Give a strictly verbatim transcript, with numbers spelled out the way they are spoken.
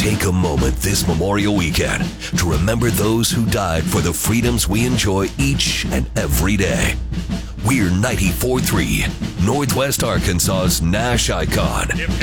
Take a moment this Memorial Weekend to remember those who died for the freedoms we enjoy each and every day. We're ninety-four point three, Northwest Arkansas's Nash icon,